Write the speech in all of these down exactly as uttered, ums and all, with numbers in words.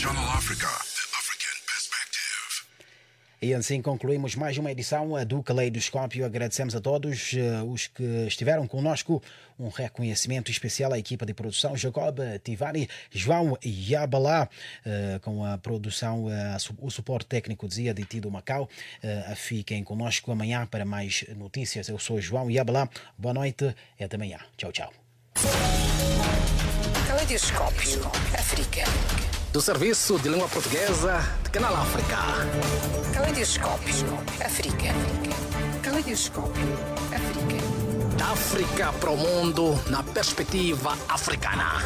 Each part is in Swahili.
Channel Africa, the African perspective. E assim concluímos mais uma edição do Caleidoscópio. Agradecemos a todos uh, os que estiveram conosco. Um reconhecimento especial à equipa de produção, Jacob Tivari, João Yabalá, uh, com a produção, uh, o suporte técnico de Zia de Tido Macau. Uh, fiquem conosco amanhã para mais notícias. Eu sou João Yabalá. Boa noite e até amanhã. Tchau, tchau. Caleidoscópio África. Do Serviço de Língua Portuguesa de Canal África. Caleidoscópio África. Caleidoscópio África. Da África para o mundo na perspectiva africana.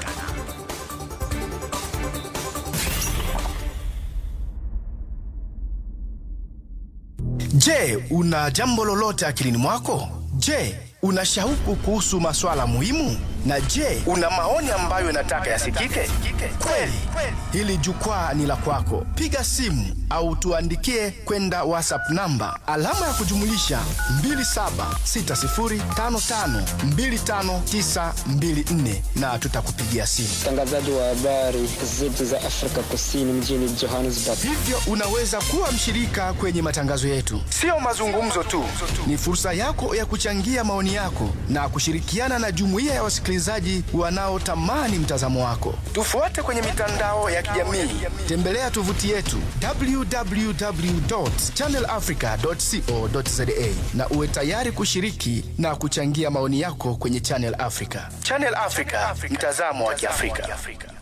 Je, una jambo lolote akilini mwako? Je, una shauku kuhusu masuala muhimu? Na je, una maoni ambayo unataka yasikike? Kweli, hili jukwaa ni la kwako. Piga simu au tuandikie kwenda WhatsApp namba alama ya kujumulisha mbili saba sita sifuri tano tano mbili tano tisa mbili nne na tutakupigia simu. Mtangazaji wa habari zetu za Afrika Kusini mjini Johannesburg. Hivyo unaweza kuwa mshirika kwenye matangazo yetu. Sio mazungumzo tu, ni fursa yako ya kuchangia maoni yako na kushirikiana na jumuiya ya wasikilizaji wanaotamani mtazamo wako. Tufuate kwenye mitandao ya kijamii. Tembelea tovuti yetu double-u double-u double-u dot channel africa dot co dot za na uwe tayari kushiriki na kuchangia maoni yako kwenye Channel Africa. Channel Africa, mtazamo wa Kiafrika.